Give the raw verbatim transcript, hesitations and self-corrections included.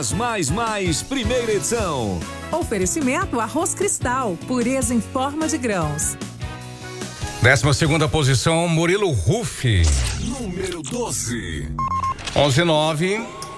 Mais, mais, mais, primeira edição. Oferecimento Arroz Cristal, pureza em forma de grãos. Décima segunda posição, Murilo Ruff. Número doze. onze nove.